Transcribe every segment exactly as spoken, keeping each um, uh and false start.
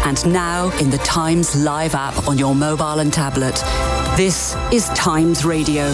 and now in the Times Live app on your mobile and tablet. This is Times Radio.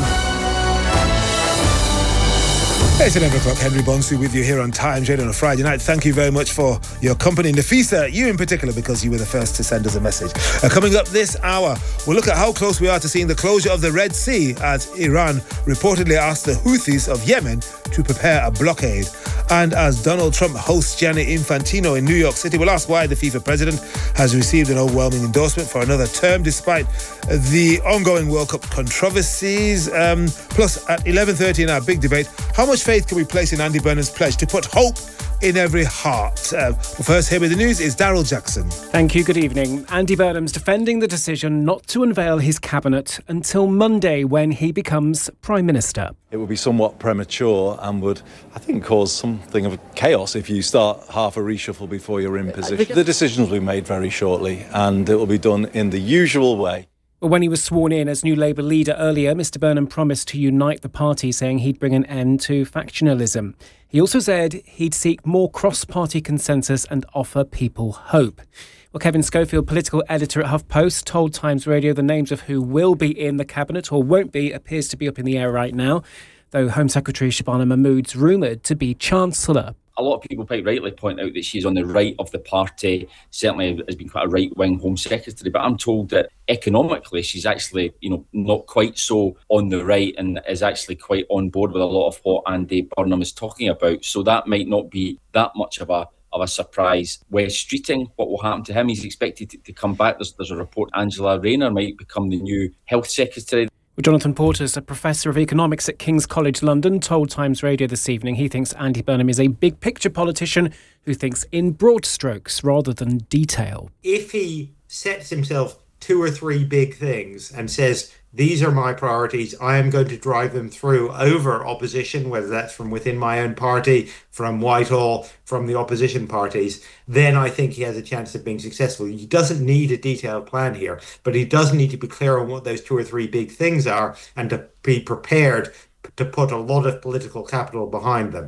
It's eleven o'clock. Henry Bonsu with you here on Times Radio on a Friday night. Thank you very much for your company. Nafisa, you in particular, because you were the first to send us a message. Uh, coming up this hour, we'll look at how close we are to seeing the closure of the Red Sea as Iran reportedly asked the Houthis of Yemen to prepare a blockade. And as Donald Trump hosts Gianni Infantino in New York City, we'll ask why the FIFA president has received an overwhelming endorsement for another term despite the ongoing World Cup controversies. Um, plus, at eleven thirty in our big debate, how much faith can we place in Andy Burnham's pledge to put hope in every heart? Uh, well, first, here with the news is Daryl Jackson. Thank you. Good evening. Andy Burnham's defending the decision not to unveil his cabinet until Monday when he becomes Prime Minister. It would be somewhat premature and would, I think, cause something of chaos if you start half a reshuffle before you're in position. The decisions will be made very shortly and it will be done in the usual way. When he was sworn in as new Labour leader earlier, Mr Burnham promised to unite the party, saying he'd bring an end to factionalism. He also said he'd seek more cross-party consensus and offer people hope. Well, Kevin Schofield, political editor at HuffPost, told Times Radio the names of who will be in the cabinet or won't be appears to be up in the air right now, though Home Secretary Shabana Mahmood's rumoured to be Chancellor. A lot of people quite rightly point out that she's on the right of the party, certainly has been quite a right-wing Home Secretary, but I'm told that economically she's actually, you know, not quite so on the right and is actually quite on board with a lot of what Andy Burnham is talking about. So that might not be that much of a of a surprise. Wes Streeting, what will happen to him? He's expected to, to come back. There's, there's a report Angela Rayner might become the new Health Secretary. Jonathan Portes, a professor of economics at King's College London, told Times Radio this evening he thinks Andy Burnham is a big-picture politician who thinks in broad strokes rather than detail. If he sets himself two or three big things and says, these are my priorities, I am going to drive them through over opposition, whether that's from within my own party, from Whitehall, from the opposition parties, then I think he has a chance of being successful. He doesn't need a detailed plan here, but he does need to be clear on what those two or three big things are and to be prepared to put a lot of political capital behind them.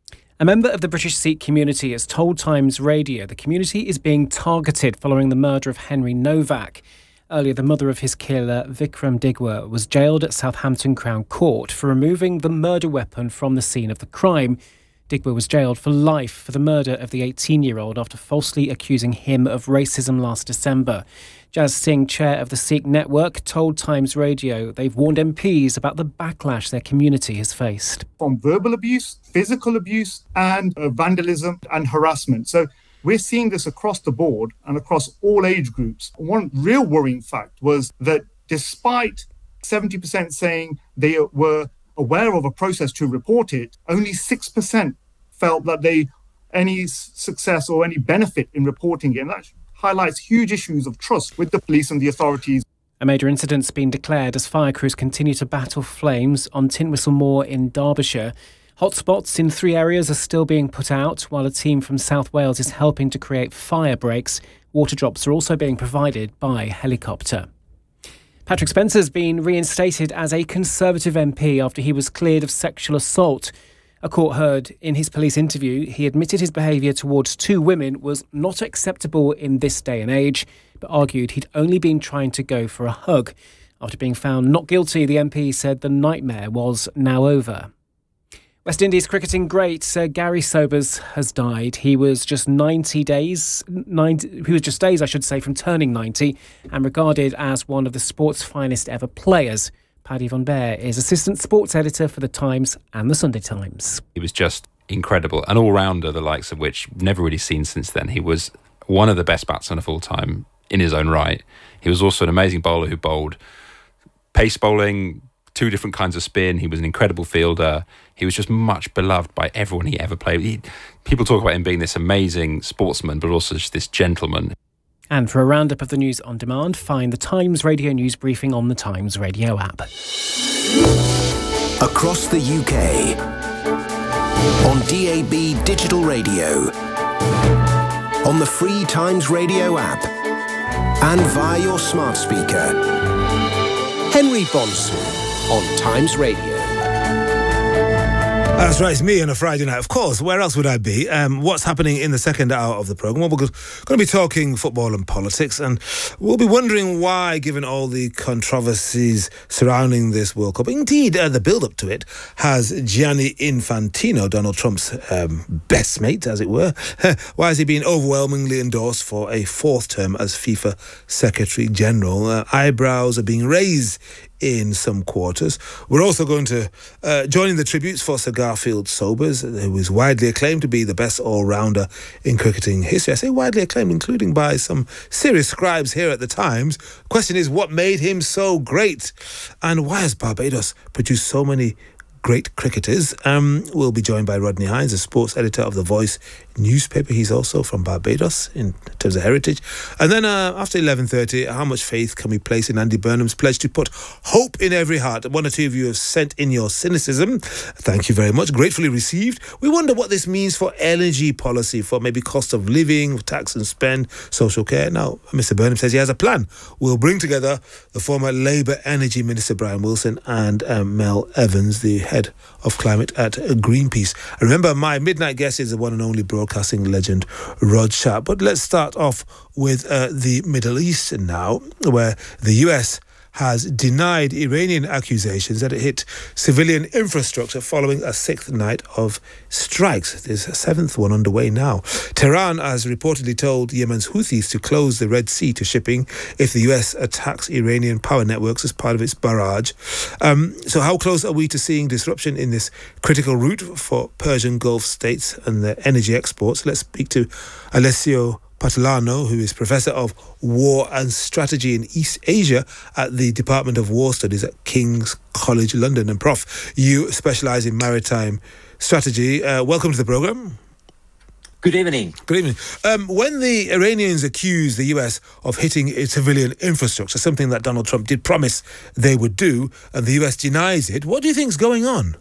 A member of the British Sikh community has told Times Radio the community is being targeted following the murder of Henry Novak. Earlier, the mother of his killer, Vikram Digwa, was jailed at Southampton Crown Court for removing the murder weapon from the scene of the crime. Digwa was jailed for life for the murder of the eighteen-year-old after falsely accusing him of racism last December. Jaz Singh, chair of the Sikh network, told Times Radio they've warned M Ps about the backlash their community has faced. From verbal abuse, physical abuse, and uh, vandalism and harassment. So we're seeing this across the board and across all age groups. One real worrying fact was that despite seventy percent saying they were aware of a process to report it, only six percent felt that they any success or any benefit in reporting it. And that highlights huge issues of trust with the police and the authorities. A major incident's been declared as fire crews continue to battle flames on Tintwistle Moor in Derbyshire. Hotspots in three areas are still being put out, while a team from South Wales is helping to create fire breaks. Water drops are also being provided by helicopter. Patrick Spencer's been reinstated as a Conservative M P after he was cleared of sexual assault. A court heard in his police interview he admitted his behaviour towards two women was not acceptable in this day and age, but argued he'd only been trying to go for a hug. After being found not guilty, the M P said the nightmare was now over. West Indies cricketing great Sir Gary Sobers has died. He was just ninety days, ninety, he was just days, I should say, from turning ninety and regarded as one of the sport's finest ever players. Paddy Von Bear is assistant sports editor for The Times and The Sunday Times. He was just incredible, an all-rounder, the likes of which never really seen since then. He was one of the best batsmen of all time in his own right. He was also an amazing bowler who bowled pace bowling, two different kinds of spin. He was an incredible fielder. He was just much beloved by everyone he ever played. He, people talk about him being this amazing sportsman, but also just this gentleman. And for a roundup of the news on demand, find the Times Radio News Briefing on the Times Radio app. Across the U K, on D A B digital radio, on the free Times Radio app, and via your smart speaker. Henry Bonsu on Times Radio. That's right, it's me on a Friday night. Of course, where else would I be? Um, what's happening in the second hour of the programme? Well, we're going to be talking football and politics, and we'll be wondering why, given all the controversies surrounding this World Cup, indeed, uh, the build-up to it, has Gianni Infantino, Donald Trump's um, best mate, as it were, why is he being overwhelmingly endorsed for a fourth term as FIFA Secretary-General? Uh, eyebrows are being raised in some quarters. We're also going to uh, join in the tributes for Sir Garfield Sobers, who is widely acclaimed to be the best all-rounder in cricketing history. I say widely acclaimed, including by some serious scribes here at the Times. The question is, what made him so great? And why has Barbados produced so many great cricketers? Um, we'll be joined by Rodney Hines, the sports editor of The Voice newspaper. He's also from Barbados in terms of heritage. And then uh, after eleven thirty, how much faith can we place in Andy Burnham's pledge to put hope in every heart? One or two of you have sent in your cynicism. Thank you very much. Gratefully received. We wonder what this means for energy policy, for maybe cost of living, tax and spend, social care. Now, Mister Burnham says he has a plan. We'll bring together the former Labour Energy Minister Brian Wilson and um, Mel Evans, the head of climate at Greenpeace. I remember my midnight guest is the one and only broadcasting legend Rod Sharp. But let's start off with uh, the Middle East now, where the U S has denied Iranian accusations that it hit civilian infrastructure following a sixth night of strikes. There's a seventh one underway now. Tehran has reportedly told Yemen's Houthis to close the Red Sea to shipping if the U S attacks Iranian power networks as part of its barrage. Um, so how close are we to seeing disruption in this critical route for Persian Gulf states and their energy exports? Let's speak to Alessio Patalano, who is Professor of War and Strategy in East Asia at the Department of War Studies at King's College London. And Prof, you specialise in maritime strategy. Uh, welcome to the programme. Good evening. Good evening. Um, when the Iranians accused the U S of hitting its civilian infrastructure, something that Donald Trump did promise they would do, and the U S denies it, what do you think is going on?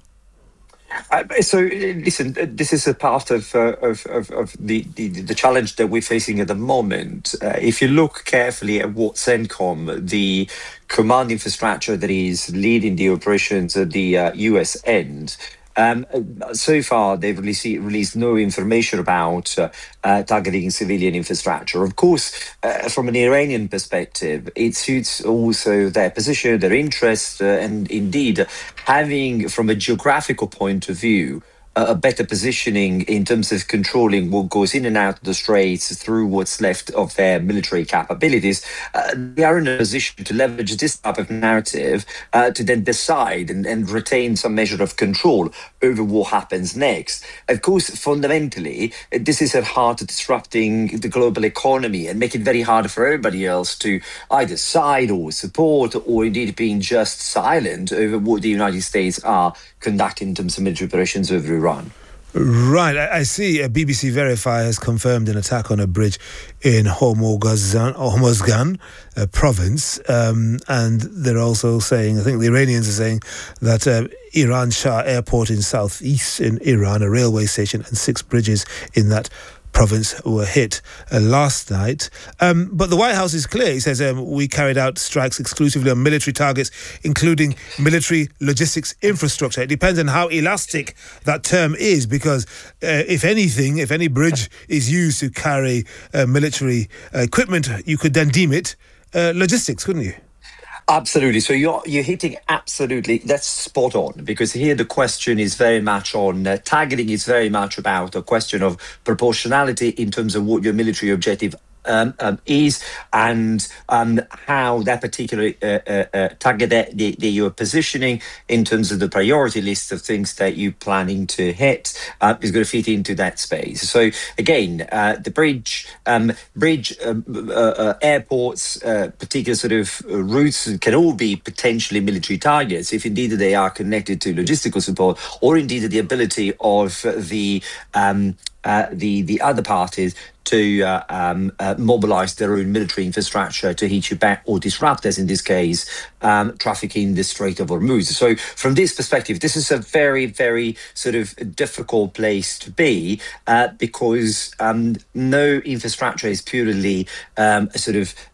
Uh, so, listen, this is a part of uh, of, of, of the, the, the challenge that we're facing at the moment. Uh, if you look carefully at what CENTCOM, the command infrastructure that is leading the operations at the uh, U S end, Um, so far, they've released, released no information about uh, uh, targeting civilian infrastructure. Of course, uh, from an Iranian perspective, it suits also their position, their interests, uh, and indeed, having, from a geographical point of view, a better positioning in terms of controlling what goes in and out of the straits through what's left of their military capabilities. Uh, they are in a position to leverage this type of narrative uh, to then decide and, and retain some measure of control over what happens next. Of course, fundamentally, this is at heart of disrupting the global economy and make it very hard for everybody else to either side or support or indeed being just silent over what the United States are conducting in terms of military operations over Iran. Right, I, I see. A B B C Verify has confirmed an attack on a bridge in Hormozgan, Hormozgan uh, province, um, and they're also saying, I think the Iranians are saying that uh, Iran Shah Airport in southeast in Iran, a railway station, and six bridges in that province were hit uh, last night. Um, but the White House is clear. It says um, we carried out strikes exclusively on military targets, including military logistics infrastructure. It depends on how elastic that term is, because uh, if anything, if any bridge is used to carry uh, military uh, equipment, you could then deem it uh, logistics, couldn't you? Absolutely. So you're you're hitting absolutely, that's spot on, because here the question is very much on uh, targeting is very much about a question of proportionality in terms of what your military objective Um, um, is and um, how that particular uh, uh, uh, target that, that you're positioning in terms of the priority list of things that you're planning to hit uh, is going to fit into that space. So again, uh, the bridge, um, bridge, um, uh, uh, airports, uh, particular sort of uh, routes can all be potentially military targets if indeed they are connected to logistical support or indeed the ability of the um, uh, the the other parties to uh, um, uh, mobilize their own military infrastructure to hit you back or disrupt, as in this case, um, traffic in the Strait of Hormuz. So from this perspective, this is a very, very sort of difficult place to be uh, because um, no infrastructure is purely um, sort of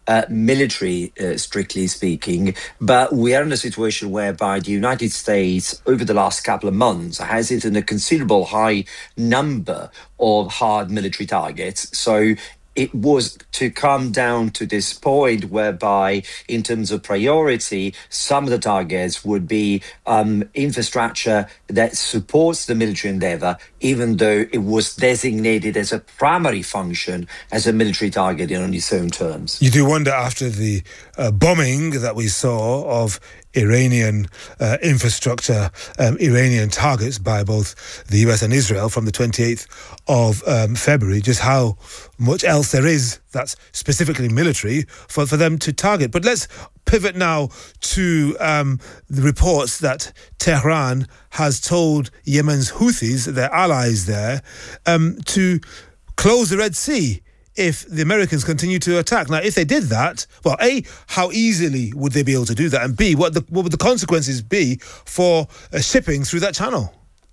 uh, military, uh, strictly speaking, but we are in a situation whereby the United States, over the last couple of months, has hit in a considerable high number of hard military targets. So it was to come down to this point whereby, in terms of priority, some of the targets would be um, infrastructure that supports the military endeavor, even though it was designated as a primary function as a military target on its own terms. You do wonder, after the uh, bombing that we saw of Iranian uh, infrastructure, um, Iranian targets by both the U S and Israel from the twenty-eighth of um, February, just how much else there is that's specifically military for, for them to target. But let's pivot now to um, the reports that Tehran has told Yemen's Houthis, their allies there, um, to close the Red Sea if the Americans continue to attack. Now, if they did that, well, A, how easily would they be able to do that? And B, what, the, what would the consequences be for uh, shipping through that channel?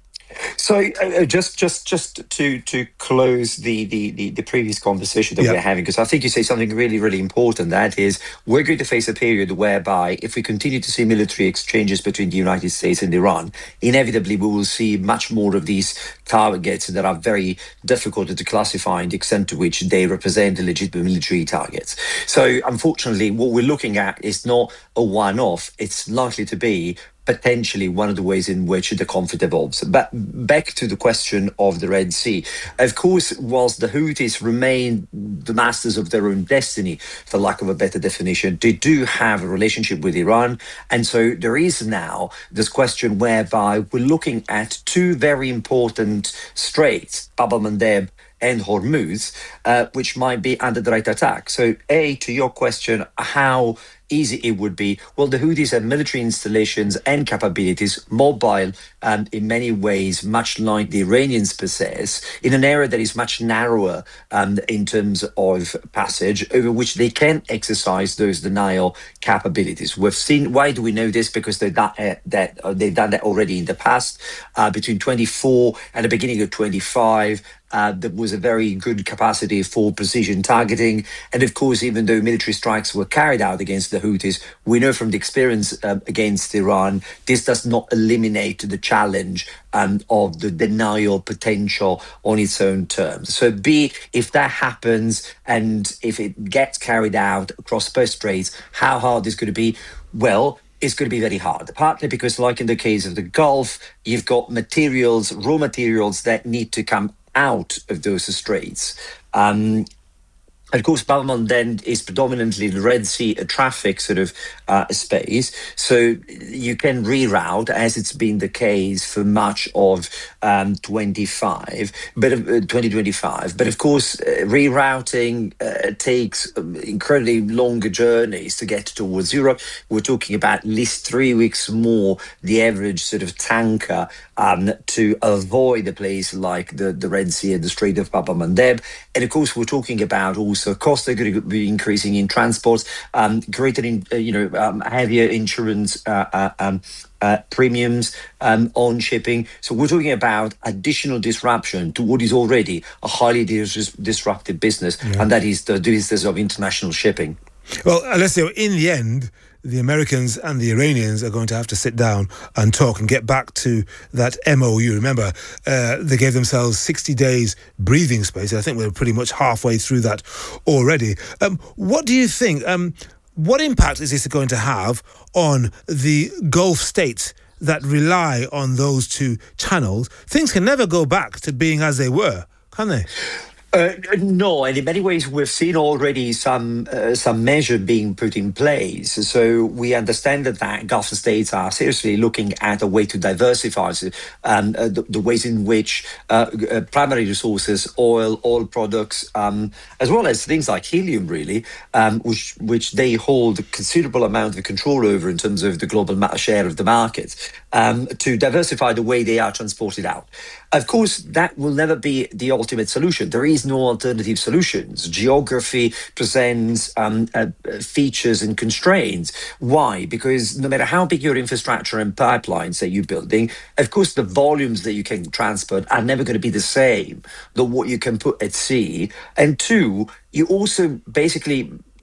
So uh, just just just to to close the the the, the previous conversation that yeah. we're having, because I think you say something really really important. That is, we're going to face a period whereby, if we continue to see military exchanges between the United States and Iran, inevitably we will see much more of these targets that are very difficult to classify in the extent to which they represent legitimate military targets. So unfortunately, what we're looking at is not a one-off. It's likely to be potentially one of the ways in which the conflict evolves. But back to the question of the Red Sea. Of course, whilst the Houthis remain the masters of their own destiny, for lack of a better definition, they do have a relationship with Iran. And so there is now this question whereby we're looking at two very important straits, Bab el-Mandeb and Hormuz, uh, which might be under direct attack. So, A, to your question, how easy it would be. Well, the Houthis have military installations and capabilities, mobile um, in many ways, much like the Iranians possess, in an area that is much narrower um, in terms of passage, over which they can exercise those denial capabilities. We've seen, why do we know this? Because they've done uh, that, uh, they've done that already in the past. Uh, between twenty-four and the beginning of twenty-five, Uh, there was a very good capacity for precision targeting. And of course, even though military strikes were carried out against the Houthis, we know from the experience uh, against Iran, this does not eliminate the challenge um, of the denial potential on its own terms. So B, if that happens and if it gets carried out across both straits, how hard is it going to be? Well, it's going to be very hard, partly because, like in the case of the Gulf, you've got materials, raw materials that need to come out of those straits. Um, of course, Bab el-Mandeb is predominantly the Red Sea a traffic sort of uh, space, so you can reroute, as it's been the case for much of um, twenty-five, but uh, twenty twenty-five. But of course, uh, rerouting uh, takes incredibly longer journeys to get towards Europe. We're talking about at least three weeks more the average sort of tanker um, to avoid a place like the, the Red Sea and the Strait of Bab el-Mandeb. And of course, we're talking about also costs are going to be increasing in transports, um, greater, in, uh, you know, um, heavier insurance uh, uh, um, uh, premiums um, on shipping. So we're talking about additional disruption to what is already a highly dis- disruptive business, yeah. and that is the business of international shipping. Well, Alessio, in the end, the Americans and the Iranians are going to have to sit down and talk and get back to that M O U. Remember, uh, they gave themselves sixty days breathing space. I think we're pretty much halfway through that already. Um, what do you think? Um, what impact is this going to have on the Gulf states that rely on those two channels? Things can never go back to being as they were, can they? Uh, no, and in many ways we've seen already some uh, some measure being put in place. So we understand that, that Gulf states are seriously looking at a way to diversify um, uh, the, the ways in which uh, uh, primary resources, oil, oil products, um, as well as things like helium, really, um, which which they hold a considerable amount of control over in terms of the global share of the market, um, to diversify the way they are transported out. Of course, that will never be the ultimate solution. There is no alternative solutions. Geography presents um, uh, features and constraints. Why? Because no matter how big your infrastructure and pipelines that you're building, of course, the volumes that you can transport are never going to be the same than what you can put at sea. And two, you also basically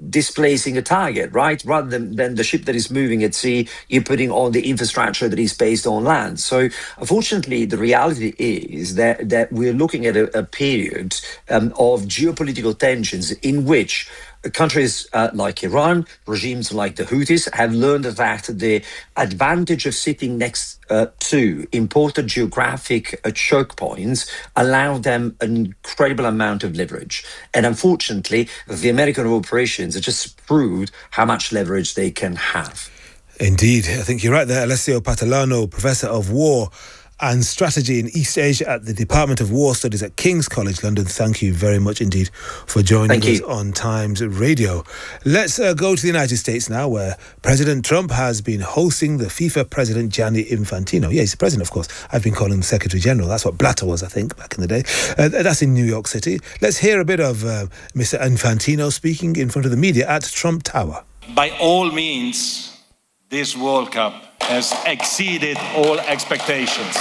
displacing a target, right? Rather than, than the ship that is moving at sea, you're putting on the infrastructure that is based on land. So unfortunately, the reality is that, that we're looking at a, a period um, of geopolitical tensions in which countries uh, like Iran, regimes like the Houthis, have learned that the advantage of sitting next uh, to important geographic uh, choke points allow them an incredible amount of leverage. And unfortunately, the American operations have just proved how much leverage they can have. Indeed. I think you're right there. Alessio Patalano, Professor of War and Strategy in East Asia at the Department of War Studies at King's College London. Thank you very much indeed for joining us on Times Radio. Let's uh, go to the United States now, where President Trump has been hosting the FIFA President Gianni Infantino. Yeah, he's the president, of course. I've been calling him Secretary General. That's what Blatter was, I think, back in the day. Uh, that's in New York City. Let's hear a bit of uh, Mister Infantino speaking in front of the media at Trump Tower. By all means, this World Cup has exceeded all expectations.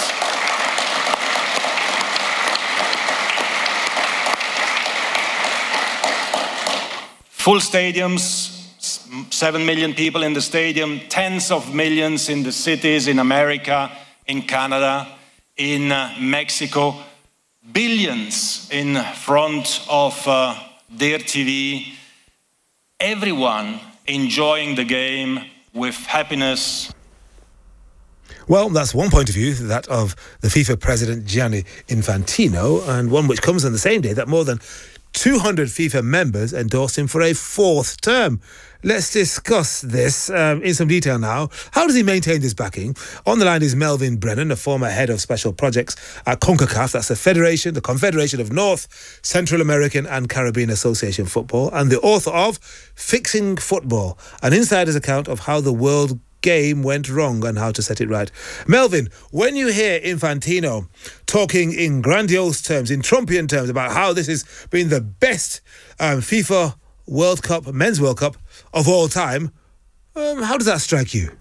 Full stadiums, seven million people in the stadium, tens of millions in the cities in America, in Canada, in uh, Mexico, billions in front of uh, their T V, everyone enjoying the game with happiness. Well, that's one point of view, that of the FIFA president Gianni Infantino, and one which comes on the same day that more than two hundred FIFA members endorsed him for a fourth term. Let's discuss this um, in some detail now. How does he maintain this backing? On the line is Melvin Brennan, a former head of special projects at CONCACAF. That's the Federation, the Confederation of North, Central American and Caribbean Association Football, and the author of Fixing Football, an insider's account of how the world game went wrong and how to set it right. Melvin, when you hear Infantino talking in grandiose terms, in Trumpian terms, about how this has been the best um, FIFA World Cup, Men's World Cup of all time, um, how does that strike you?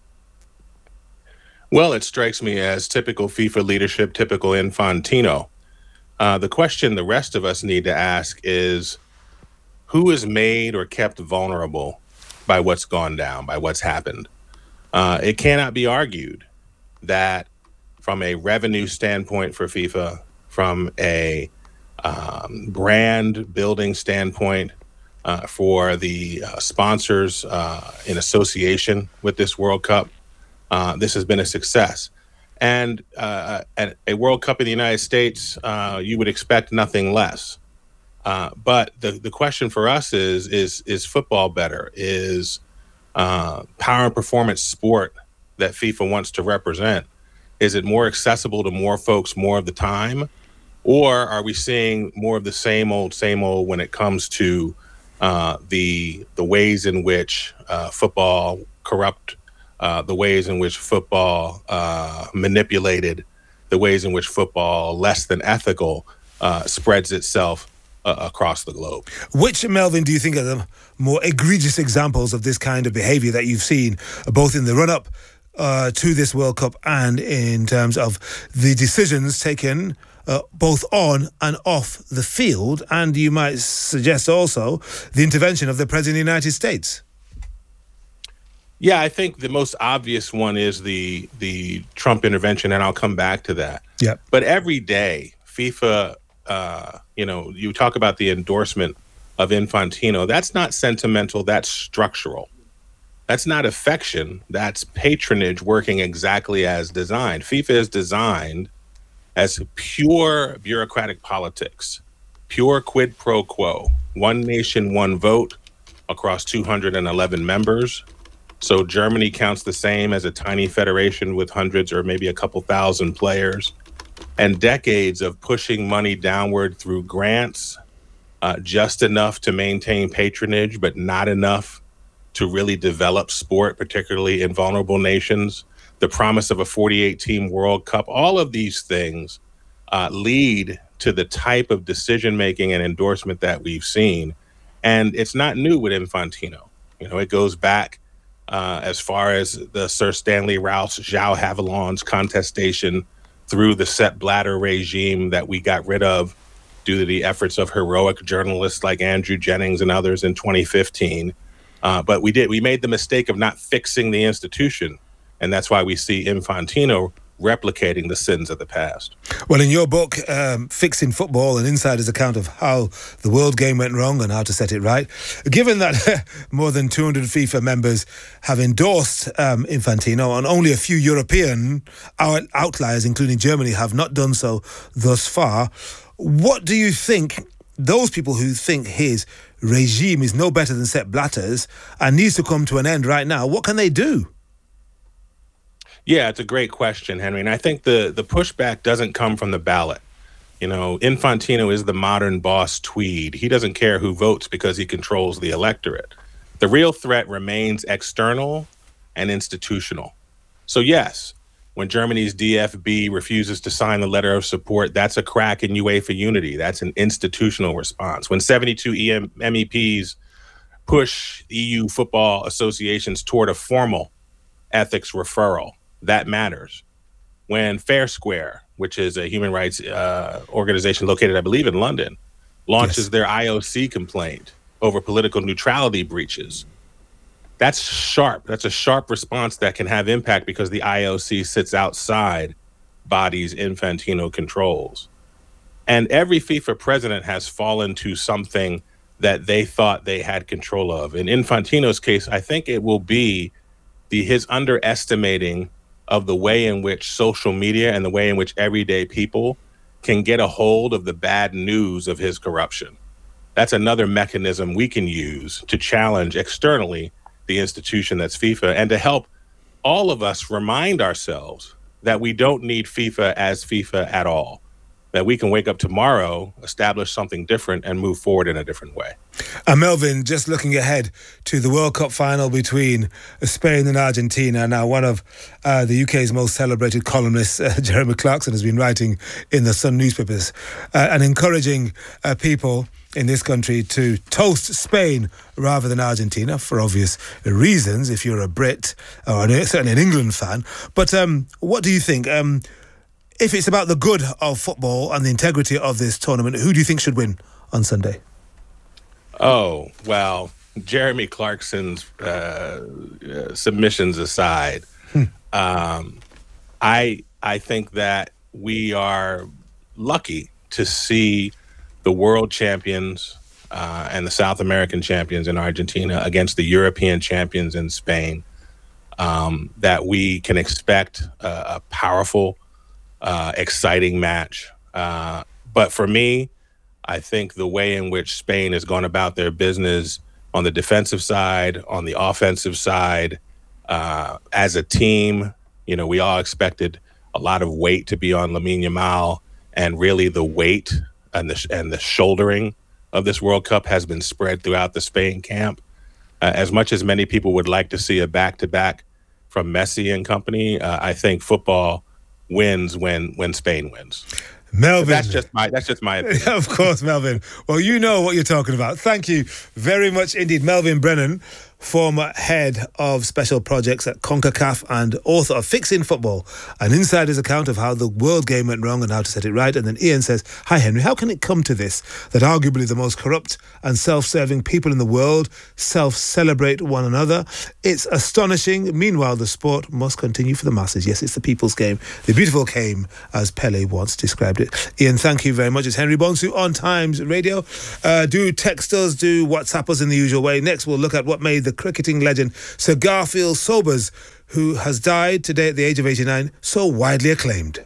Well, it strikes me as typical FIFA leadership, typical Infantino. Uh, the question the rest of us need to ask is, who is made or kept vulnerable by what's gone down, by what's happened? Uh, it cannot be argued that from a revenue standpoint for FIFA, from a um, brand building standpoint, uh, for the uh, sponsors uh, in association with this World Cup, uh, this has been a success. And uh, at a World Cup in the United States, uh, you would expect nothing less. Uh, but the, the question for us is, is, is football better? Is Uh, power and performance sport that FIFA wants to represent, is it more accessible to more folks more of the time? Or are we seeing more of the same old, same old when it comes to uh, the the ways in which uh, football corrupt, uh, the ways in which football uh, manipulated, the ways in which football less than ethical uh, spreads itself Uh, across the globe. Which, Melvin, do you think are the more egregious examples of this kind of behaviour that you've seen, uh, both in the run-up uh, to this World Cup and in terms of the decisions taken uh, both on and off the field, and you might suggest also the intervention of the President of the United States? Yeah, I think the most obvious one is the the Trump intervention, and I'll come back to that. Yeah. But every day, FIFA... Uh, you know, you talk about the endorsement of Infantino. That's not sentimental. That's structural. That's not affection. That's patronage working exactly as designed. FIFA is designed as pure bureaucratic politics, pure quid pro quo. One nation, one vote across two hundred eleven members. So Germany counts the same as a tiny federation with hundreds or maybe a couple thousand players. And decades of pushing money downward through grants, uh, just enough to maintain patronage, but not enough to really develop sport, particularly in vulnerable nations. The promise of a forty-eight team World Cup, all of these things uh, lead to the type of decision-making and endorsement that we've seen. And it's not new with Infantino. You know, it goes back uh, as far as the Sir Stanley Rouse, João Havilland's contestation through the Sepp Blatter regime that we got rid of due to the efforts of heroic journalists like Andrew Jennings and others in twenty fifteen. Uh, but we did, we made the mistake of not fixing the institution. And that's why we see Infantino replicating the sins of the past. Well, in your book, um, Fixing Football, an insider's account of how the World Game went wrong and how to set it right, given that more than two hundred FIFA members have endorsed um, Infantino and only a few European out- outliers, including Germany, have not done so thus far, what do you think those people who think his regime is no better than Sepp Blatter's and needs to come to an end right now, what can they do? Yeah, it's a great question, Henry. And I think the, the pushback doesn't come from the ballot. You know, Infantino is the modern boss Tweed. He doesn't care who votes because he controls the electorate. The real threat remains external and institutional. So yes, when Germany's D F B refuses to sign the letter of support, that's a crack in UEFA unity. That's an institutional response. When seventy-two M E Ps push E U football associations toward a formal ethics referral, that matters. When Fair Square, which is a human rights uh, organization located, I believe, in London, launches yes. their I O C complaint over political neutrality breaches, that's sharp. That's a sharp response that can have impact because the I O C sits outside bodies Infantino controls. And every FIFA president has fallen to something that they thought they had control of. In Infantino's case, I think it will be the his underestimating of the way in which social media and the way in which everyday people can get a hold of the bad news of his corruption. That's another mechanism we can use to challenge externally the institution that's FIFA and to help all of us remind ourselves that we don't need FIFA as FIFA at all, that we can wake up tomorrow, establish something different, and move forward in a different way. And Melvin, just looking ahead to the World Cup final between Spain and Argentina. Now, one of uh, the U K's most celebrated columnists, uh, Jeremy Clarkson, has been writing in the Sun newspapers uh, and encouraging uh, people in this country to toast Spain rather than Argentina for obvious reasons, if you're a Brit or certainly an England fan. But um, what do you think? Um, if it's about the good of football and the integrity of this tournament, who do you think should win on Sunday? Oh, well, Jeremy Clarkson's uh, uh, submissions aside, hmm. um, I I think that we are lucky to see the world champions uh, and the South American champions in Argentina against the European champions in Spain, um, that we can expect a, a powerful, uh, exciting match. Uh, but for me, I think the way in which Spain has gone about their business on the defensive side, on the offensive side, uh, as a team, you know, we all expected a lot of weight to be on Lamine Yamal, and really the weight and the and the shouldering of this World Cup has been spread throughout the Spain camp. Uh, as much as many people would like to see a back-to-back from Messi and company, uh, I think football wins when when Spain wins. Melvin, but that's just my that's just my opinion. Of course, Melvin. Well, you know what you're talking about. Thank you very much indeed, Melvin Brennan, former head of special projects at CONCACAF and author of Fixing Football, an insider's account of how the world game went wrong and how to set it right. And then Ian says, hi, Henry, how can it come to this, that arguably the most corrupt and self-serving people in the world self-celebrate one another? It's astonishing. Meanwhile, the sport must continue for the masses. Yes, it's the people's game. The beautiful game, as Pele once described it. Ian, thank you very much. It's Henry Bonsu on Times Radio. Uh, do text us, do WhatsApp us in the usual way. Next, we'll look at what made the cricketing legend Sir Garfield Sobers, who has died today at the age of eighty-nine, so widely acclaimed.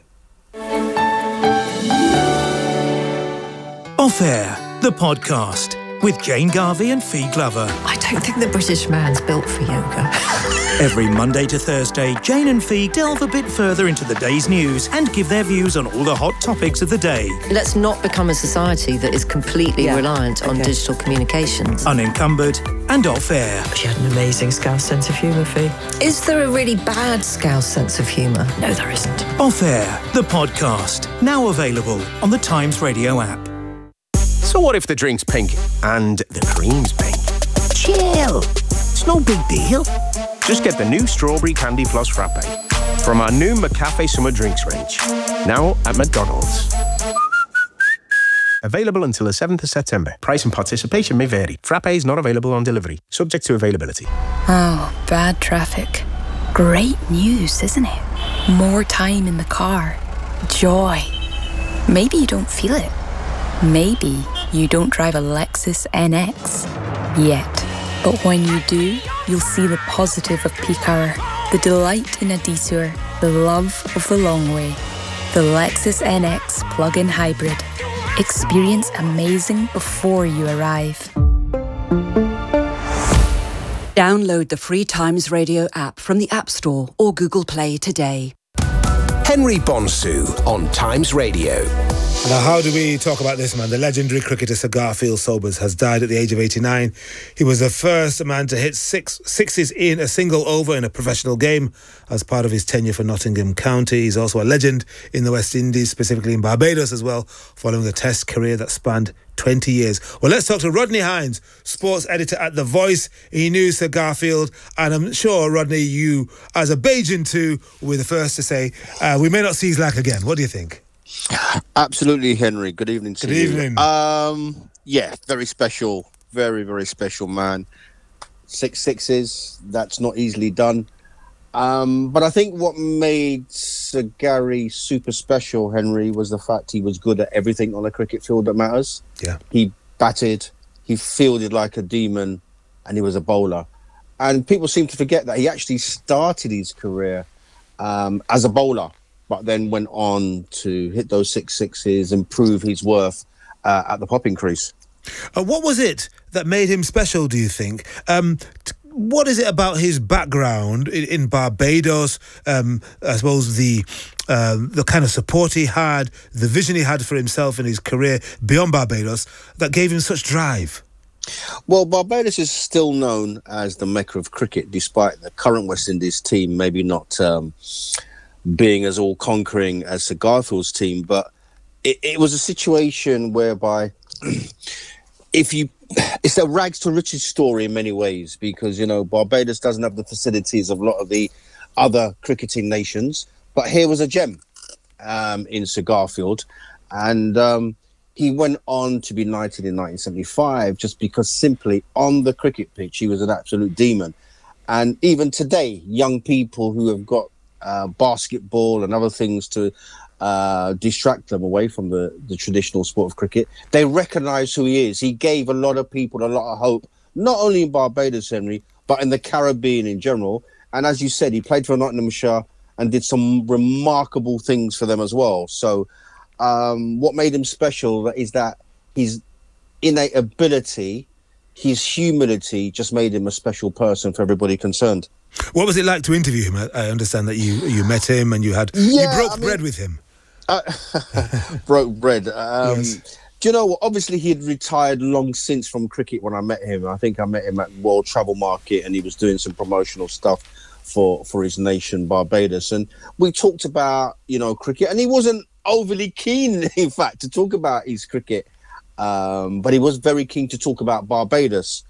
Off Air, the podcast with Jane Garvey and Fee Glover. I don't think the British man's built for yoga. Every Monday to Thursday, Jane and Fee delve a bit further into the day's news and give their views on all the hot topics of the day. Let's not become a society that is completely yeah. reliant on okay. digital communications. Unencumbered and off air. She had an amazing Scouse sense of humour, Fee. Is there a really bad Scouse sense of humour? No, there isn't. Off Air, the podcast, now available on the Times Radio app. So what if the drink's pink and the cream's pink? Chill. It's no big deal. Just get the new Strawberry Candy Floss Frappe from our new McCafe Summer Drinks range, now at McDonald's. Available until the seventh of September. Price and participation may vary. Frappes not available on delivery. Subject to availability. Oh, bad traffic. Great news, isn't it? More time in the car. Joy. Maybe you don't feel it. Maybe you don't drive a Lexus N X yet. But when you do, you'll see the positive of peak hour, the delight in a detour, the love of the long way. The Lexus N X plug-in hybrid. Experience amazing before you arrive. Download the free Times Radio app from the App Store or Google Play today. Henry Bonsu on Times Radio. Now, how do we talk about this man? The legendary cricketer Sir Garfield Sobers has died at the age of eighty-nine. He was the first man to hit six sixes in a single over in a professional game as part of his tenure for Nottingham County. He's also a legend in the West Indies, specifically in Barbados as well, following a test career that spanned twenty years. Well, let's talk to Rodney Hines, sports editor at The Voice. He knew Sir Garfield, and I'm sure, Rodney, you, as a Bajan too, were the first to say, uh, we may not see his like again. What do you think? Absolutely, Henry. Good evening to Good you. evening. Um, yeah, very special. Very, very special man. Six sixes, that's not easily done. Um, but I think what made Sir Gary super special, Henry, was the fact he was good at everything on a cricket field that matters. Yeah. He batted, he fielded like a demon, and he was a bowler. And people seem to forget that he actually started his career um, as a bowler, but then went on to hit those six sixes and prove his worth uh, at the popping crease. Uh, what was it that made him special, do you think? Um, t- what is it about his background in, in Barbados, um, I suppose the um, the kind of support he had, the vision he had for himself in his career beyond Barbados, that gave him such drive? Well, Barbados is still known as the Mecca of cricket, despite the current West Indies team maybe not um, being as all-conquering as Sir Garfield's team. But it, it was a situation whereby if you... It's a rags to riches story in many ways, because, you know, Barbados doesn't have the facilities of a lot of the other cricketing nations. But here was a gem um, in Sir Garfield. And um, he went on to be knighted in nineteen seventy-five just because simply on the cricket pitch, he was an absolute demon. And even today, young people who have got uh, basketball and other things to uh, distract them away from the, the traditional sport of cricket, they recognise who he is. He gave a lot of people a lot of hope, not only in Barbados, Henry, but in the Caribbean in general. And as you said, he played for Nottinghamshire and did some remarkable things for them as well. So um, what made him special is that his innate ability, his humility just made him a special person for everybody concerned. What was it like to interview him? I, I understand that you you met him and you had Yeah, you broke I mean- bread with him. Uh, broke bread. Um, Yes. Do you know what? Obviously, he had retired long since from cricket when I met him. I think I met him at World Travel Market, and he was doing some promotional stuff for for his nation, Barbados. And we talked about, you know, cricket, and he wasn't overly keen, in fact, to talk about his cricket, um, but he was very keen to talk about Barbados.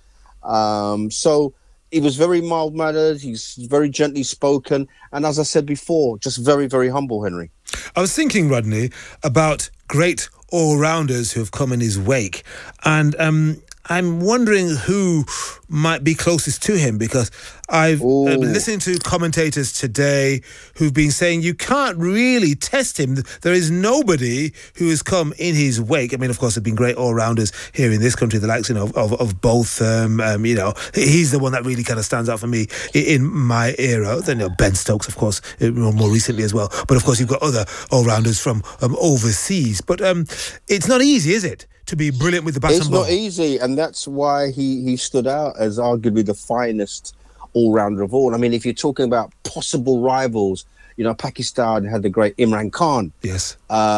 Um, so he was very mild-mannered. He's very gently spoken, and as I said before, just very, very humble, Henry. I was thinking, Rodney, about great all-rounders who have come in his wake, and um, I'm wondering who might be closest to him, because I've uh, been listening to commentators today who've been saying you can't really test him. There is nobody who has come in his wake. I mean, of course, there have been great all-rounders here in this country, the likes, you know, of, of both. Um, um, you know, he's the one that really kind of stands out for me in, in my era. Then, you know, Ben Stokes, of course, more recently as well. But of course, you've got other all-rounders from um, overseas. But um, it's not easy, is it, to be brilliant with the bat It's and ball? not easy, and that's why he, he stood out as arguably the finest all-rounder of all. I mean, if you're talking about possible rivals, you know, Pakistan had the great Imran Khan. Yes.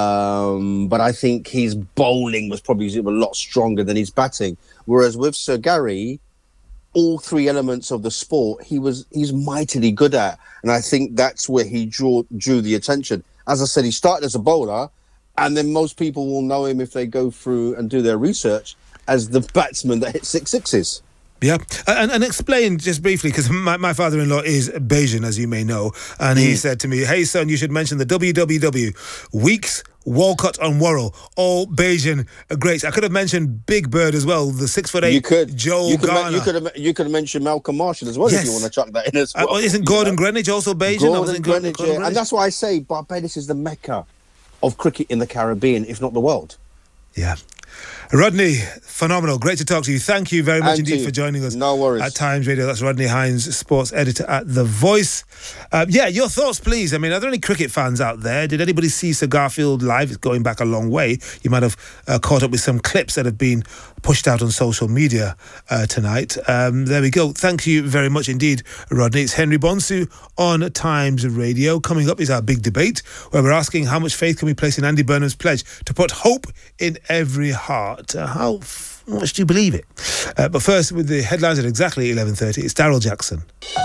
Um, but I think his bowling was probably a lot stronger than his batting. Whereas with Sir Gary, all three elements of the sport, he was he's mightily good at. And I think that's where he drew, drew the attention. As I said, he started as a bowler, and then most people will know him if they go through and do their research as the batsman that hit six sixes. Yeah, and, and explain just briefly, because my, my father-in-law is Bajan, as you may know, and he mm. said to me, hey, son, you should mention the W W W, Weeks, Walcott and Worrell, all Bajan greats. I could have mentioned Big Bird as well, the six foot eight you could, Joe you could Garner. Ma- you could have you could have mentioned Malcolm Marshall as well, yes. if you want to chuck that in as well. Uh, isn't Gordon you know? Greenwich also Bajan? Gordon Greenwich, Gordon yeah. And that's why I say Barbados is the mecca of cricket in the Caribbean, if not the world. Yeah. Rodney, phenomenal. Great to talk to you. Thank you very much and indeed for joining us. No worries. At Times Radio. That's Rodney Hines, sports editor at The Voice. Um, yeah, your thoughts, please. I mean, are there any cricket fans out there? Did anybody see Sir Garfield live? It's going back a long way. You might have uh, caught up with some clips that have been pushed out on social media uh, tonight. Um, there we go. Thank you very much indeed, Rodney. It's Henry Bonsu on Times Radio. Coming up is our big debate, where we're asking how much faith can we place in Andy Burnham's pledge to put hope in every heart. Uh, how f- much do you believe it? Uh, but first, with the headlines at exactly eleven thirty, it's Daryl Jackson.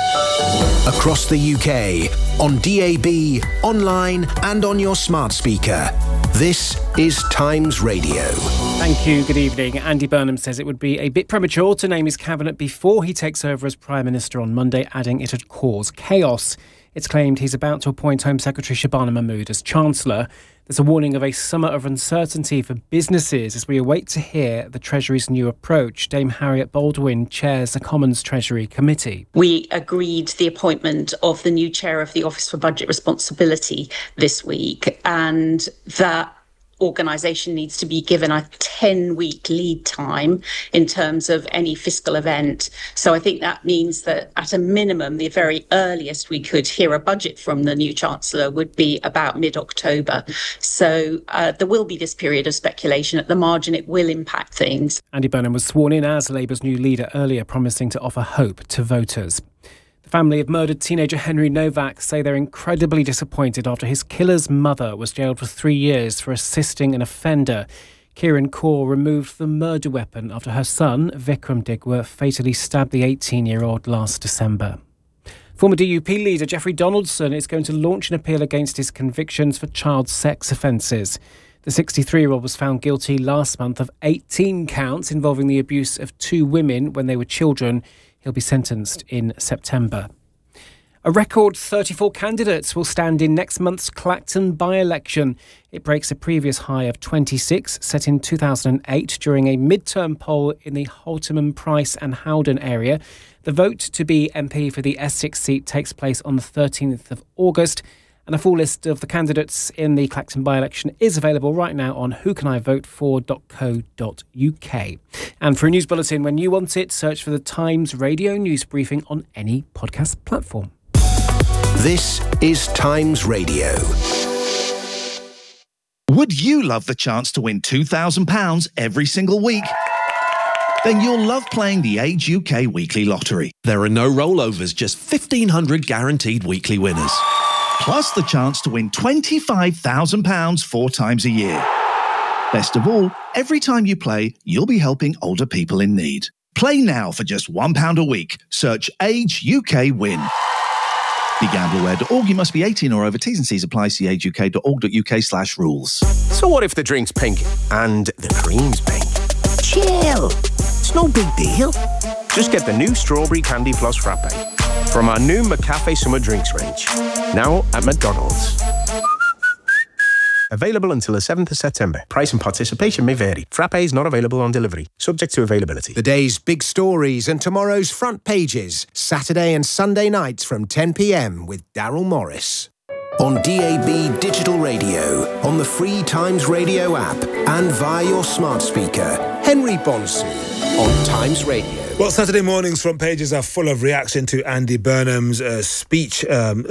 Across the U K, on D A B, online and on your smart speaker. This is Times Radio. Thank you. Good evening. Andy Burnham says it would be a bit premature to name his cabinet before he takes over as Prime Minister on Monday, adding it would cause chaos. It's claimed he's about to appoint Home Secretary Shabana Mahmood as Chancellor. There's a warning of a summer of uncertainty for businesses as we await to hear the Treasury's new approach. Dame Harriet Baldwin chairs the Commons Treasury Committee. We agreed the appointment of the new chair of the Office for Budget Responsibility this week, and that organisation needs to be given a ten-week lead time in terms of any fiscal event. So I think that means that at a minimum, the very earliest we could hear a budget from the new Chancellor would be about mid-October. So uh, there will be this period of speculation. At the margin, it will impact things. Andy Burnham was sworn in as Labour's new leader earlier, promising to offer hope to voters. Family of murdered teenager Henry Novak say they're incredibly disappointed after his killer's mother was jailed for three years for assisting an offender. Kieran Kaur removed the murder weapon after her son, Vikram Digwa, fatally stabbed the eighteen-year-old last December. Former D U P leader Jeffrey Donaldson is going to launch an appeal against his convictions for child sex offences. The sixty-three-year-old was found guilty last month of eighteen counts involving the abuse of two women when they were children. He'll be sentenced in September. A record thirty-four candidates will stand in next month's Clacton by-election. It breaks a previous high of twenty-six set in two thousand eight during a mid-term poll in the Halterman, Price and Howden area. The vote to be M P for the Essex seat takes place on the thirteenth of August. And a full list of the candidates in the Clacton by-election is available right now on who can I vote for dot co dot uk. And for a news bulletin when you want it, search for the Times Radio News Briefing on any podcast platform. This is Times Radio. Would you love the chance to win two thousand pounds every single week? Then you'll love playing the Age U K Weekly Lottery. There are no rollovers, just fifteen hundred guaranteed weekly winners. Plus the chance to win twenty-five thousand pounds four times a year. Best of all, every time you play, you'll be helping older people in need. Play now for just one pound a week. Search Age U K Win. Be gamble aware dot org. You must be eighteen or over. T's and C's apply. See age u k dot org dot u k slash rules. So what if the drink's pink and the cream's pink? Chill. It's no big deal. Just get the new Strawberry Candy Plus Frappe from our new McCafe Summer Drinks range. Now at McDonald's. Available until the seventh of September. Price and participation may vary. Frappe is not available on delivery. Subject to availability. The day's big stories and tomorrow's front pages. Saturday and Sunday nights from ten p.m. with Daryl Morris. On D A B Digital Radio, on the free Times Radio app, and via your smart speaker. Henry Bonsu on Times Radio. Well, Saturday morning's front pages are full of reaction to Andy Burnham's uh, speech um,